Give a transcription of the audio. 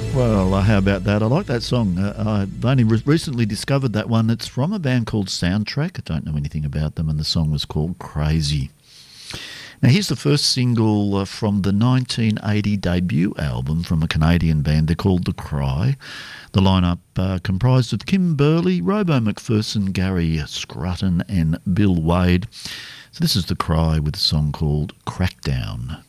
Well, how about that? I like that song. I've only recently discovered that one. It's from a band called Soundtrack. I don't know anything about them, and the song was called Crazy. Now, here's the first single from the 1980 debut album from a Canadian band. They're called The Cry. The lineup comprised of Kim Burley, Robo McPherson, Gary Scrutton and Bill Wade. So this is The Cry with a song called Crackdown.